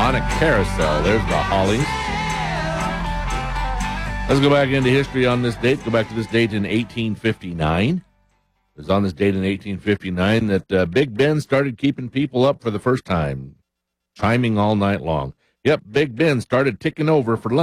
on a carousel. There's the Hollies. Let's go back into history on this date. Go back to this date in 1859. It was on this date in 1859 that Big Ben started keeping people up for the first time, chiming all night long. Yep, Big Ben started ticking over for lunch.